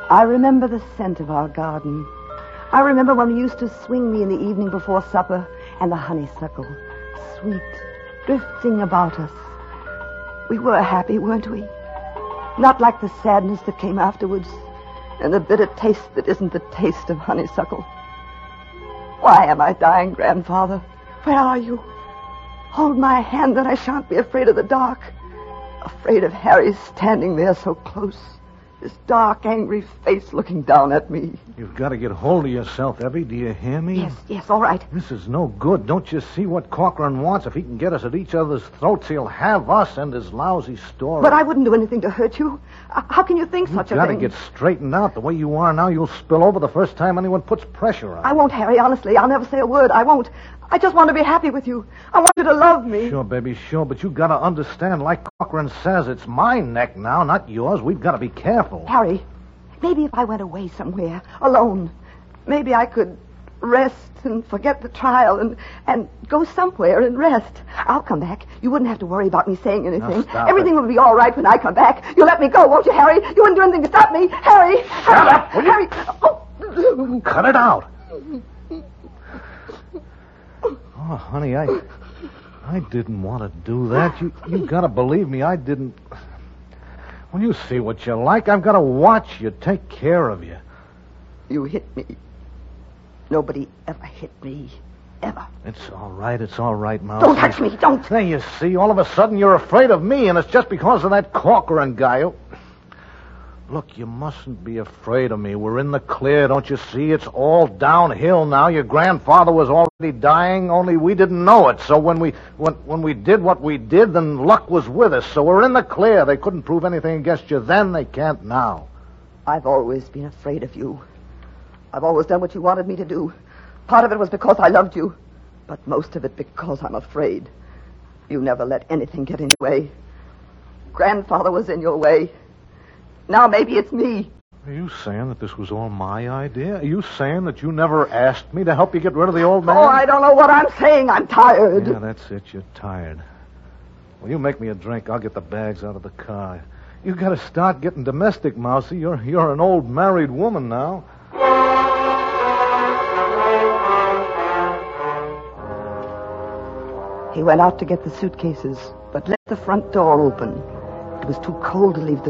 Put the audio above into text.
I remember the scent of our garden. I remember when we used to swing me in the evening before supper, and the honeysuckle, sweet, drifting about us. We were happy, weren't we? Not like the sadness that came afterwards, and the bitter taste that isn't the taste of honeysuckle. Why am I dying, Grandfather? Where are you? Hold my hand, and I shan't be afraid of the dark. Afraid of Harry standing there so close. His dark, angry face looking down at me. You've got to get hold of yourself, Evie. Do you hear me? Yes, all right. This is no good. Don't you see what Corcoran wants? If he can get us at each other's throats, he'll have us and his lousy story. But I wouldn't do anything to hurt you. How can you think such a thing? You've got to get straightened out. The way you are now, you'll spill over the first time anyone puts pressure on you. I won't, Harry, honestly. I'll never say a word. I won't. I just want to be happy with you. I want you to love me. Sure, baby, sure. But you got to understand, like Corcoran says, it's my neck now, not yours. We've got to be careful. Harry, maybe if I went away somewhere, alone, maybe I could rest and forget the trial and go somewhere and rest. I'll come back. You wouldn't have to worry about me saying anything. Everything will be all right when I come back. You'll let me go, won't you, Harry? You wouldn't do anything to stop me. Harry! Shut up, will you? Harry! Oh. Cut it out. Oh, honey, I didn't want to do that. You got to believe me, I didn't. When you see what you're like, I've got to watch you, take care of you. You hit me. Nobody ever hit me. Ever. It's all right, Mouse. Don't touch me, don't. There, you see, all of a sudden you're afraid of me, and it's just because of that Corcoran guy. Look, you mustn't be afraid of me. We're in the clear, don't you see? It's all downhill now. Your grandfather was already dying, only we didn't know it. So when we did what we did, then luck was with us. So we're in the clear. They couldn't prove anything against you then. They can't now. I've always been afraid of you. I've always done what you wanted me to do. Part of it was because I loved you, but most of it because I'm afraid. You never let anything get in your way. Grandfather was in your way. Now maybe it's me. Are you saying that this was all my idea? Are you saying that you never asked me to help you get rid of the old man? Oh, I don't know what I'm saying. I'm tired. Yeah, that's it. You're tired. Well, you make me a drink. I'll get the bags out of the car. You got to start getting domestic, Mousy. You're an old married woman now. He went out to get the suitcases, but left the front door open. It was too cold to leave the